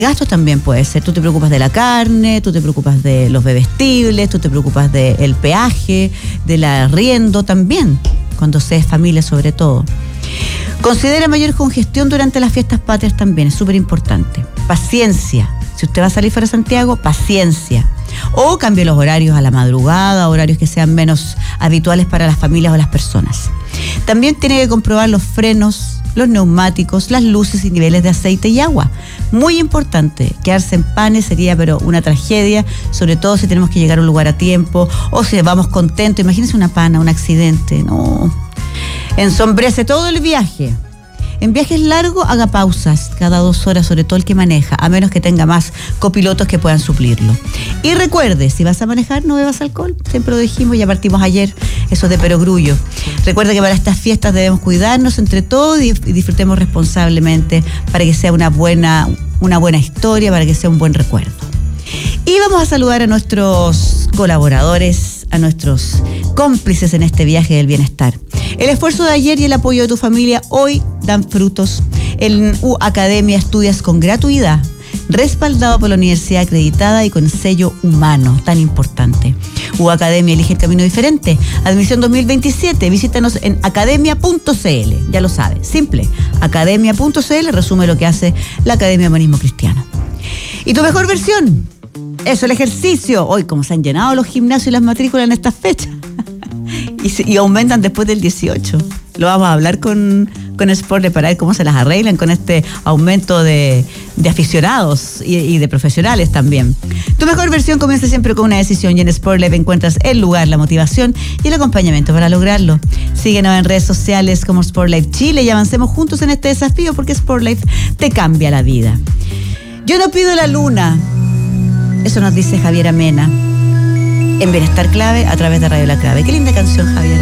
Gastos también puede ser. Tú te preocupas de la carne, tú te preocupas de los bebestibles, tú te preocupas del peaje, del arriendo también, cuando se es familia sobre todo. Considera mayor congestión durante las fiestas patrias también, es súper importante. Paciencia. Si usted va a salir fuera de Santiago, paciencia. O cambie los horarios a la madrugada, horarios que sean menos habituales para las familias o las personas. También tiene que comprobar los frenos, los neumáticos, las luces y niveles de aceite y agua. Muy importante, quedarse en panes sería pero una tragedia, sobre todo si tenemos que llegar a un lugar a tiempo o si vamos contentos. Imagínense una pana, un accidente, no. Ensombrece todo el viaje. En viajes largos, haga pausas cada 2 horas, sobre todo el que maneja, a menos que tenga más copilotos que puedan suplirlo. Y recuerde, si vas a manejar, no bebas alcohol. Siempre lo dijimos, ya partimos ayer, eso de perogrullo. Recuerde que para estas fiestas debemos cuidarnos entre todos y disfrutemos responsablemente para que sea una buena historia, para que sea un buen recuerdo. Y vamos a saludar a nuestros colaboradores, a nuestros cómplices en este viaje del bienestar. El esfuerzo de ayer y el apoyo de tu familia hoy dan frutos. En U Academia estudias con gratuidad, respaldado por la universidad acreditada y con sello humano, tan importante. U Academia elige el camino diferente. Admisión 2027. Visítanos en academia.cl. Ya lo sabes, simple. Academia.cl resume lo que hace la Academia de Humanismo Cristiano. ¿Y tu mejor versión? Eso, el ejercicio. Hoy, como se han llenado los gimnasios y las matrículas en estas fechas. Y aumentan después del 18. Lo vamos a hablar con Sportlife para ver cómo se las arreglan con este aumento de aficionados y de profesionales también. Tu mejor versión comienza siempre con una decisión y en Sportlife encuentras el lugar, la motivación y el acompañamiento para lograrlo. Síguenos en redes sociales como Sportlife Chile y avancemos juntos en este desafío porque Sportlife te cambia la vida. Yo no pido la luna. Eso nos dice Javier Amena en Bienestar Clave a través de Radio La Clave. Qué linda canción, Javier.